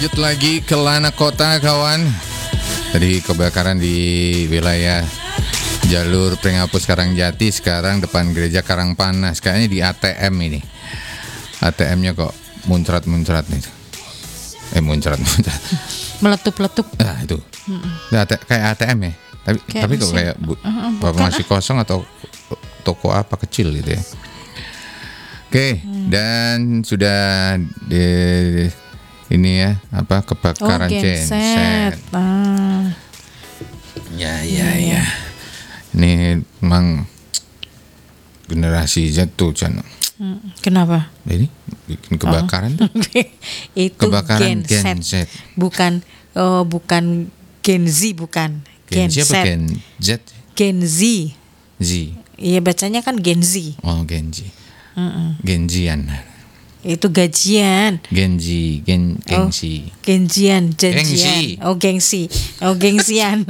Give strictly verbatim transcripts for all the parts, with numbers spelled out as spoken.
Lanjut lagi ke Lana Kota kawan. Tadi kebakaran di wilayah jalur Pringapus Karangjati, sekarang depan gereja Karangpanas. Kayaknya di A T M ini. A T M-nya kok muncrat-muncrat nih. Eh muncrat-muncrat. Meletup-letup. Nah itu. Nah, kayak A T M ya. Tapi kayak tapi kok kayak bu, uh, masih kosong atau toko apa kecil gitu ya. Oke, hmm. dan sudah di ini ya apa kebakaran oh, genset. Ah. Ya ya ya. ya. Ini memang generasi Z tuh Chan. Kenapa? Ini bikin kebakaran oh. tuh. Itu kebakaran genset. genset. Bukan oh, bukan Gen Z bukan. Gen Z apa Gen Z? Gen Z. Z. Iya bacanya kan Gen Z. Oh Gen Z. Uh-uh. Genzian. Itu gajian. Genzi, gen, gengsi. Oh, genjian, janjian. Gengsi. Oh, gengsi. Oh, gengsian.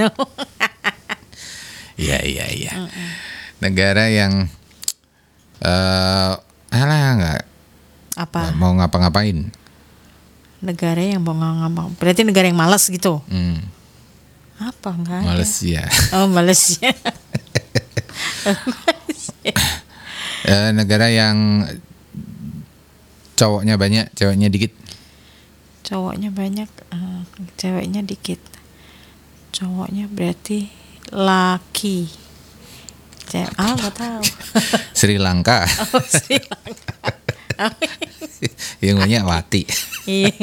Iya, iya, iya. Negara yang uh, alah enggak apa? Mau ngapa-ngapain. Negara yang mau ngapa-ngapain. Berarti negara yang malas gitu. Hmm. Apa enggak? Malaysia. Oh, Malaysia. uh, negara yang cowoknya banyak, ceweknya dikit. Cowoknya banyak, uh, ceweknya dikit. Cowoknya berarti laki. Cewek, ah nggak tahu. Sri Lanka. Oh, Sri Lanka. Yang banyak Wati. Iya.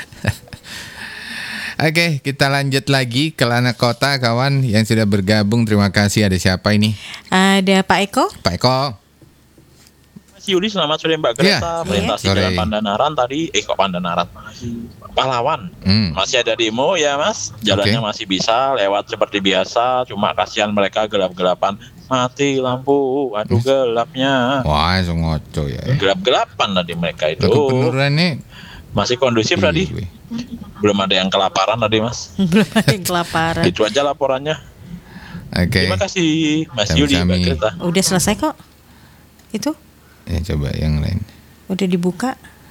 Oke, kita lanjut lagi ke Lana Kota kawan yang sudah bergabung. Terima kasih. Ada siapa ini? Ada Pak Eko. Pak Eko. Yudi, selamat sore Mbak Greta. Ya, melintasi ya. Jalan Pandanaran tadi, eh kok Pandanaran masih Pahlawan, hmm. masih ada demo ya Mas, jalannya okay. masih bisa lewat seperti biasa, cuma kasihan mereka gelap-gelapan, mati lampu, aduh gelapnya. Wah, sengoco ya. Gelap-gelapan tadi mereka itu. Kebenarannya masih kondusif iya, tadi, iya. Belum ada yang kelaparan tadi Mas. Belum ada yang kelaparan. Itu aja laporannya. Oke. Okay. Terima kasih Mas Yudi, Mbak Greta. Udah selesai kok. Itu? Ya coba yang lain. Udah dibuka?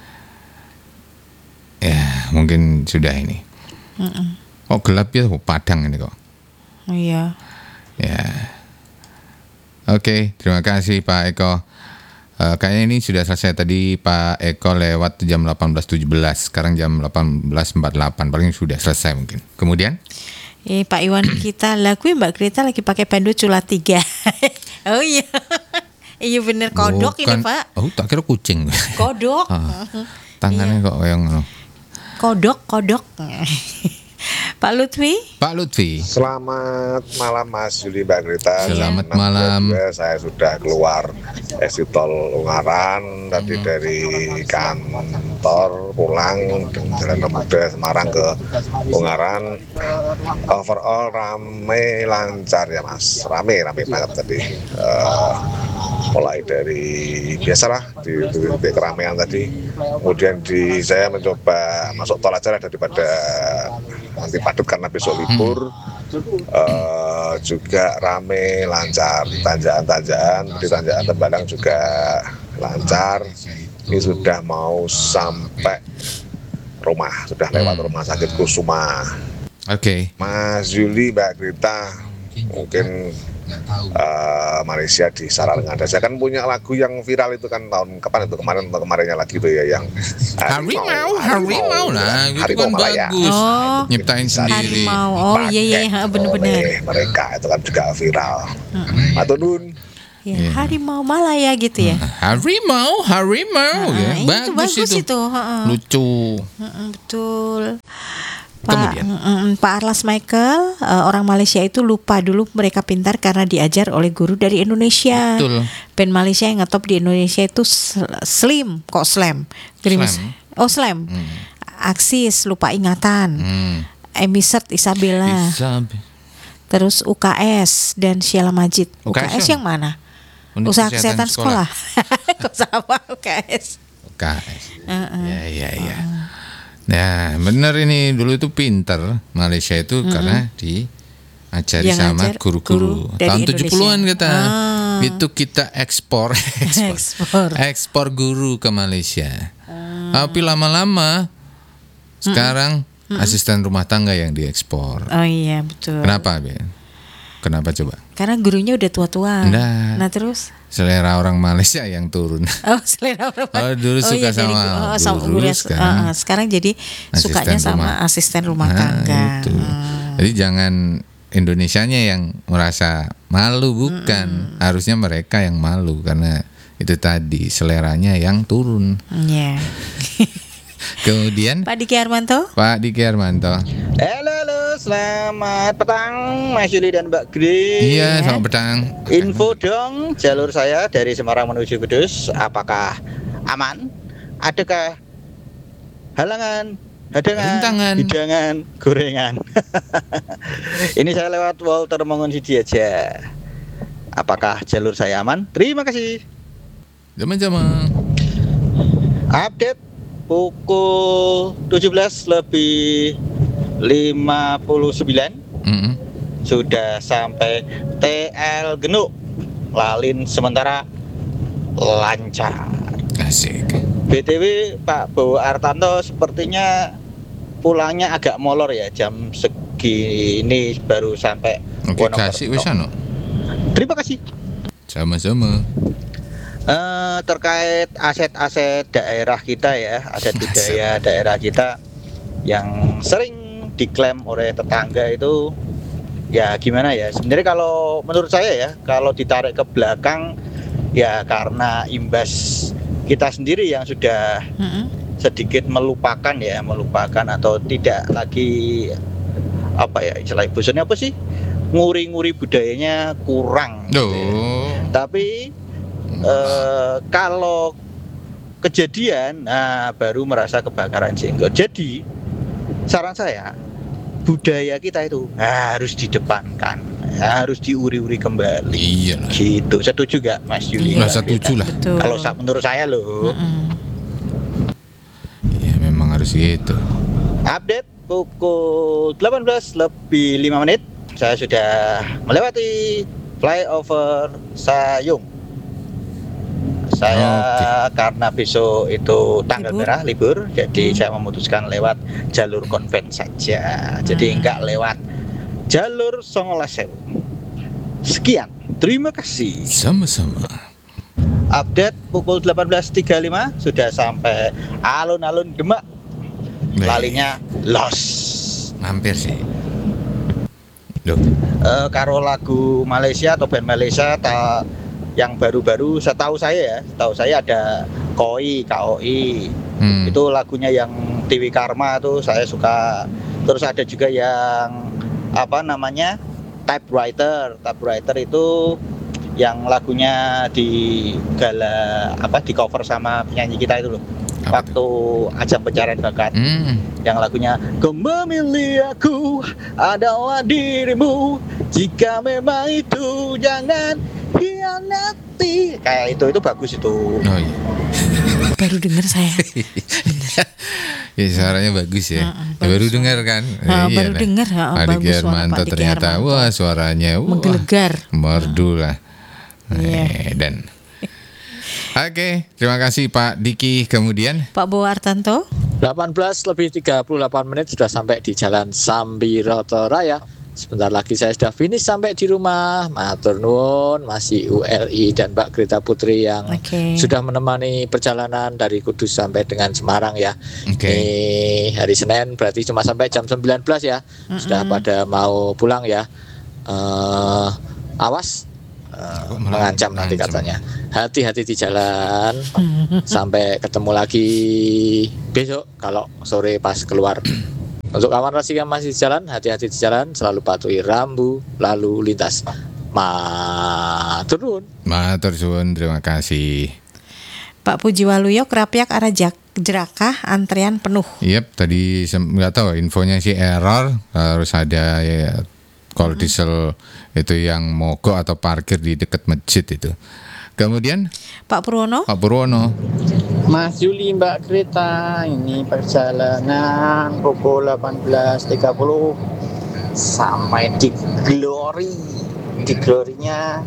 Ya mungkin sudah ini. Mm-mm. Oh gelap ya, oh, Padang ini kok. Iya. Ya. Oke, terima kasih Pak Eko. Uh, kayaknya ini sudah selesai tadi Pak Eko lewat jam delapan belas tujuh belas. Sekarang jam delapan belas empat puluh delapan. Paling sudah selesai mungkin. Kemudian? Eh Pak Iwan kita lakuin Mbak Greta lagi pakai pandu cula tiga. Oh iya. Iya bener kodok. Bukan, ini Pak. Oh tak kira kucing. Kodok. Ah, tangannya iya. Kok yang kodok kodok. Pak Lutfi. Pak Lutfi. Selamat malam Mas Yuli, Mbak Greta. Selamat malam. Saya sudah keluar exit tol Ungaran tadi hmm. dari kantor pulang dengan Jalan Pemuda Semarang ke Ungaran. Overall rame lancar ya Mas. Rame rame banget tadi. Uh, mulai dari biasalah di, di, di keramaian tadi, kemudian di saya mencoba masuk tol aja daripada nanti padat karena besok libur. uh, juga rame lancar, tanjakan-tanjakan di tanjakan Tembalang juga lancar. Ini sudah mau sampai rumah, sudah lewat rumah sakit Kusuma. Oke. Okay. Mas Yuli, Mbak Greta, mungkin Uh, Malaysia di Sarangan. Saya kan punya lagu yang viral itu kan tahun kapan itu kemarin atau kemarinnya lagi itu ya yang Harimau, Harimau lah, itu kan bagus. Oh, nyiptain sendiri. Harimau, oh iya iya benar-benar. Mereka itu kan juga viral. Matur nuwun. Ya, yeah. Harimau Malaya gitu ya. Harimau, harimau, nah, ya. Bagus, bagus itu. itu. Lucu. Betul. Pak, Kemudian. mm, Pak Arlas Michael, uh, orang Malaysia itu lupa dulu mereka pintar karena diajar oleh guru dari Indonesia. Betul. Band Malaysia yang ngetop di Indonesia itu slim, kok slam. Gerimis. Slam. Oh slam. Hmm. Aksis, lupa ingatan. Hmm. Emisert Isabella. Isab. Terus U K S dan Sheila Majid. U K S, U K S yang mana? Unit Usaha Kesehatan, kesehatan Sekolah. Kok sama U K S? U K S. Uh-uh. Ya ya ya. Uh. Nah, benar ini dulu itu pinter Malaysia itu mm-hmm. karena diajari yang sama guru-guru guru tahun tujuh puluhan kita. Ah. Itu kita ekspor ekspor, ekspor guru ke Malaysia. Ah. Tapi lama-lama sekarang mm-hmm. asisten rumah tangga yang diekspor. Oh iya betul. Kenapa, Ben? Kenapa coba? Karena gurunya udah tua-tua. Nah, nah terus? Selera orang Malaysia yang turun. Oh selera orang Malaysia. Oh dulu oh, suka iya, sama jadi, oh, sama guru, guru sekarang, uh, sekarang jadi sukanya sama rumah. asisten rumah nah, tangga. Itu. Hmm. Jadi jangan Indonesianya yang merasa malu, bukan. Hmm. Harusnya mereka yang malu karena itu tadi seleranya yang turun. Iya. Yeah. Kemudian Pak Diki Armanto. Pak Diki Armanto. Halo, halo, selamat petang Mas Yuli dan Mbak Grace. Iya, selamat petang. Info dong, jalur saya dari Semarang menuju Kudus, apakah aman? Adakah halangan, hadangan, hidangan, gorengan? Ini saya lewat Walter Mongonsidi aja. Apakah jalur saya aman? Terima kasih. Jama-jama. Update pukul tujuh belas lebih lima puluh sembilan. Mm-hmm. Sudah sampai T L Genuk. Lalin sementara lancar. Asik. B T W Pak Bowo Artanto sepertinya pulangnya agak molor ya, jam segini baru sampai Wonokerto. Terima kasih. Sama-sama. Uh, terkait aset-aset daerah kita ya, aset budaya daerah kita yang sering diklaim oleh tetangga itu ya gimana ya, sebenarnya kalau menurut saya ya, kalau ditarik ke belakang ya karena imbas kita sendiri yang sudah mm-hmm. sedikit melupakan ya, melupakan atau tidak lagi apa ya, istilah bahasanya apa sih, nguri-nguri budayanya kurang gitu ya. Tapi Uh, kalau kejadian, nah baru merasa kebakaran jenggot. Jadi saran saya, budaya kita itu harus didepankan, harus diuri-uri kembali. Iya. Gitu. Setuju gak Mas Yuli? Iya, setuju lah. Kalau menurut saya loh. Iya, memang harus gitu. Update pukul delapan belas lebih lima menit. Saya sudah melewati flyover Sayung. Saya okay. karena besok itu tanggal libur. merah libur, jadi hmm. saya memutuskan lewat jalur konven saja. Jadi hmm. enggak lewat jalur Songolas Sewu. Sekian, terima kasih. Sama-sama. Update pukul delapan belas tiga puluh lima sudah sampai alun-alun Demak. Baik. Lalinya los. Hampir sih. Loh. Uh, karo lagu Malaysia atau band Malaysia tak yang baru-baru, setahu saya ya, setahu saya ada Koi, K O I. Hmm. Itu lagunya yang Dewi Karma tuh saya suka. Terus ada juga yang apa namanya? Typewriter. Typewriter itu yang lagunya di gala apa di cover sama penyanyi kita itu loh. Apa waktu itu? Ajang pencarian bakat. Hmm. Yang lagunya kau memilih aku adalah dirimu, jika memang itu jangan hianati. Kayak itu itu bagus itu. Oh iya. Baru dengar saya. Ya suaranya bagus ya. Uh, bagus. Baru dengar kan? Uh, iya, baru dengar. Uh, Pak Diki Armanto ternyata Armanto. Wah suaranya wah, menggelegar. Merdu lah. Uh. Yeah. Eh, dan Oke, okay, terima kasih Pak Diki. Kemudian Pak Bowo Artanto. delapan belas lebih tiga puluh delapan menit sudah sampai di Jalan Sambiroto Raya. Sebentar lagi saya sudah finish sampai di rumah. Matur nuwun, masih U L I dan Mbak Grita Putri yang okay. sudah menemani perjalanan dari Kudus sampai dengan Semarang ya. Okay. Ini hari Senin berarti cuma sampai jam sembilan belas ya. Mm-mm. Sudah pada mau pulang ya. Uh, awas. Uh, mengancam nanti katanya. Hati-hati di jalan. Sampai ketemu lagi besok kalau sore pas keluar. Untuk kawan rasi yang masih di jalan, hati-hati di jalan, selalu patuhi rambu lalu lintas. Matur nuwun. Matur suwun, terima kasih. Pak Puji Waluyo, Krapiak arah Jerakah antrian penuh. Yep, tadi nggak tahu infonya sih error, harus ada ya, call diesel itu yang mogok atau parkir di dekat masjid itu. Kemudian Pak Purwono. Pak Purwono. Mas Yuli, Mbak Grita, ini perjalanan pukul delapan belas tiga puluh sampai di Glory. Di Glory-nya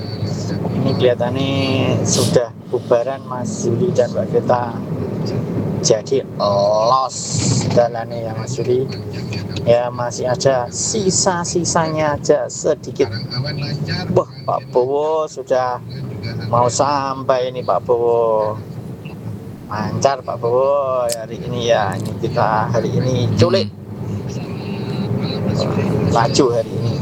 ini kelihatannya sudah bubaran Mas Yuli dan Mbak Grita. jadi los jalannya ya Mas Yuli. Ya masih aja sisa-sisanya aja sedikit. Wah, Pak Bowo sudah mau sampai ini Pak Bowo. Lancar Pak Bowo hari ini ya. Ini kita hari ini culik. Laju hari ini.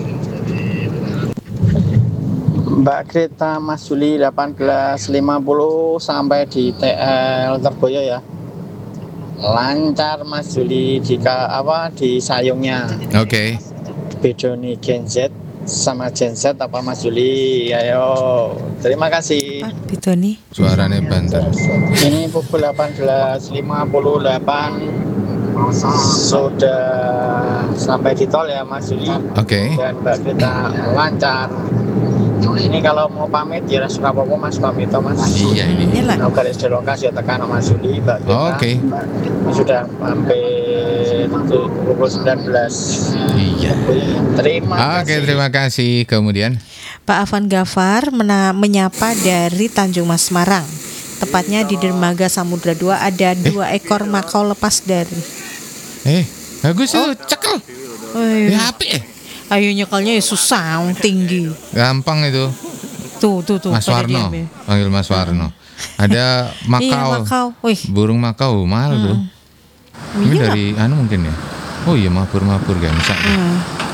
Mbak Greta Mas Juli delapan belas lima puluh sampai di T L Terboyo ya. Lancar Mas Juli jika apa di sayungnya. Oke. Okay. Bedoni Gen Z sama Gen Z apa Mas Juli? Ayo. Terima kasih. Pak Bedoni. Suaranya banter. Ini pukul delapan belas lima puluh delapan sudah sampai di tol ya Mas Juli. Oke. Okay. Dan Mbak Greta lancar. Ini kalau mau pamit ya suka apa Mas pamit Mas. Iya ini. Kalau garis di lokasi ya tekan Mas Yuli Mbak Greta. Oh, Oke. Okay. Sudah sampai pukul sembilan belas. Iya. Terima Oke, kasih. okay, terima kasih. Kemudian Pak Afan Gafar mena- menyapa dari Tanjung Mas Semarang. Tepatnya di dermaga Samudra dua ada dua ekor makau lepas dari. Eh, bagus tuh, cekel. Oh, iya. Ya api eh. Ayo nyekelnya ya susah, tinggi. Gampang itu. Tuh, tuh, tuh. Mas pada Warno, diam ya. panggil Mas Warno. Ada makau. Iya, makau. Wih. Burung makau mahal Hmm. tuh. Ini Iya. dari anu mungkin ya. Oh iya mapur-mapur kan bisa. Hmm.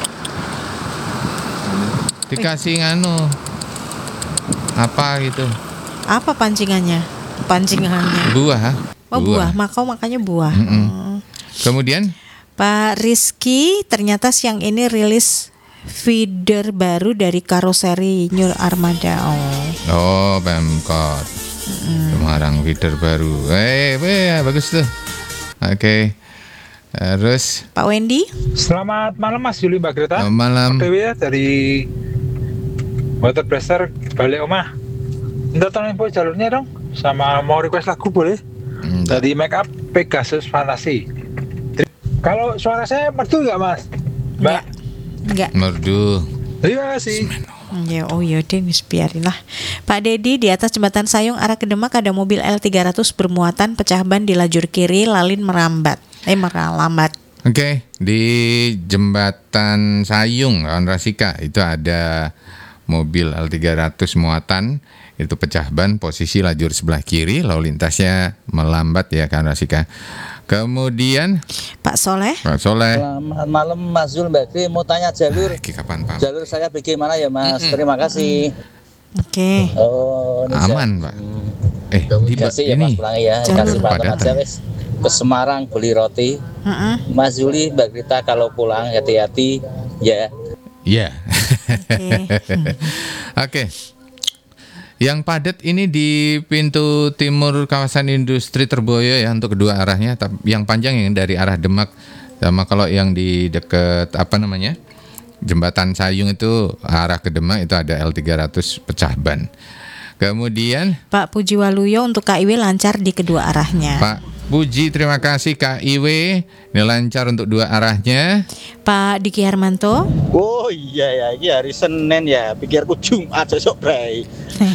Dikasih nganu apa gitu. Apa pancingannya? Pancingannya. Buah. ha? Oh, buah. Makau makanya buah. Mm-mm. Hmm. Kemudian Pak Rizky, ternyata siang ini rilis feeder baru dari karoseri New Armada. Oh, oh Pemkot. Semarang feeder baru. Eh, eh bagus tuh. Oke. Okay. Terus Pak Wendy. Selamat malam Mas Yuli Mbak Greta. Selamat malam. Dewi ya dari Water Blaster balik omah. Minta tolong info jalurnya dong. Sama mau request lagu boleh? Hmm, Dari Make Up Pegasus Fantasi. Kalau suara saya merdu nggak Mas? Mbak? Enggak. merdu. Terima kasih. Ya, oh ya deh, biarin lah. Pak Dedi, di atas jembatan Sayung arah ke Demak ada mobil L tiga ratus bermuatan pecah ban di lajur kiri, lalin merambat. Eh merambat. Oke, okay. Di jembatan Sayung, kawan Rasika, itu ada mobil L tiga ratus muatan, itu pecah ban, posisi lajur sebelah kiri, lalu lintasnya melambat ya kawan Rasika. Kemudian Pak Soleh. Pak Soleh. Selamat malam Mas Zul Mbak Gri, mau tanya jalur. Ah, kapan Pak? Jalur saya bagaimana ya Mas? Terima kasih. Oke. Oh, ini Aman Pak. Eh, di kasih ya Mas ini pulangi ya. Jalur Kasih Pak teman kepadatan. saya wis ke Semarang beli roti. Heeh. Mas Zuli Mbak Grita kalau pulang hati-hati ya. Iya. Oke. Oke. Yang padat ini di pintu timur kawasan industri Terboyo ya untuk kedua arahnya. Tap- Yang panjang yang dari arah Demak, sama kalau yang di dekat apa namanya jembatan Sayung itu arah ke Demak itu ada L tiga ratus pecah ban. Kemudian Pak Puji Waluyo untuk K I W lancar di kedua arahnya. Pak Puji, terima kasih K I W, ini lancar untuk dua arahnya. Pak Diki Hermanto. Oh iya ya, ini hari Senin ya. Pikirku Jumat besok bray.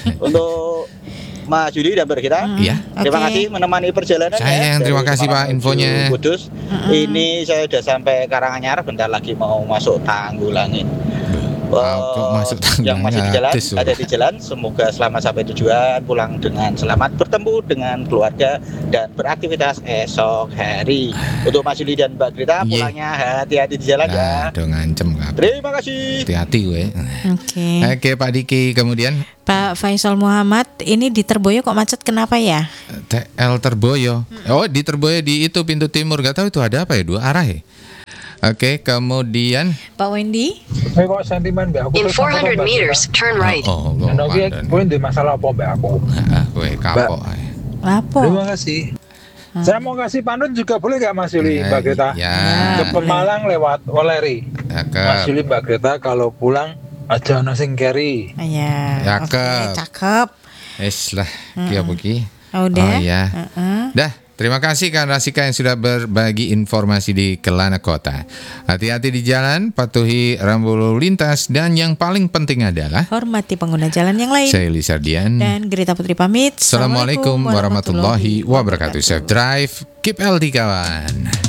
Untuk Mas Yudi dan Mbak Grita. Iya. Terima Oke. kasih menemani perjalanan. Saya ya, yang terima dari kasih, Semarang Pak, menuju infonya. Kudus. Ini saya sudah sampai Karanganyar, bentar lagi mau masuk Tanggulangi. Ah, kok masuk yang masih di jalan, Tanggulangi? ada di jalan, semoga selamat sampai tujuan, pulang dengan selamat, bertemu dengan keluarga dan beraktivitas esok hari. Untuk Mas Yudi dan Mbak Grita, Iya. pulangnya hati-hati di jalan ya. Aduh ngancem kabeh. Terima kasih. Hati-hati gue. Oke. Oke Pak Diki, kemudian Pak Faisal Muhammad, ini di Terboyo kok macet kenapa ya? T L Terboyo. Oh di Terboyo di itu pintu timur, gak tahu itu ada apa ya, dua arah ya. Oke, kemudian Pak Wendy. Saya kok sentimen Mbak aku. In terus four sampai hundred Mbak Grita. meters, turn right. oh, oh, Dan oke, pandan. gue di masalah apa Mbak aku? Ah, gue kapok. ae. Lapo. Terima kasih. Saya mau kasih pantun juga boleh nggak Mas Yuli, Ya, Mbak Grita? ya. Ke Pemalang lewat Oleri. Mas Cakep. Yuli, Mbak Grita kalau pulang aja ono sing carry. Ya. Cakep. Oke, cakep. Wes lah, ki apa ki? Oh, udah. Oh iya. Heeh. Dah, Terima kasih Kak Rasika yang sudah berbagi informasi di Kelana Kota. Hati-hati di jalan, patuhi rambu lalu lintas, dan yang paling penting adalah hormati pengguna jalan yang lain. Saya Lisa Dian Dan Grita Putri pamit. Assalamualaikum warahmatullahi wabarakatuh. Safe drive, keep healthy kawan.